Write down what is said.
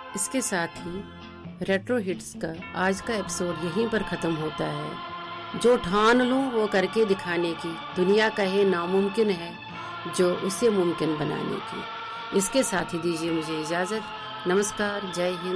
इसके साथ ही retro hits का आज का एपिसोड यहीं पर ख़त्म होता है। जो ठान लूं वो करके दिखाने की, दुनिया कहे नामुमकिन है जो उसे मुमकिन बनाने की। इसके साथ ही दीजिए मुझे इजाज़त। नमस्कार, जय हिंद।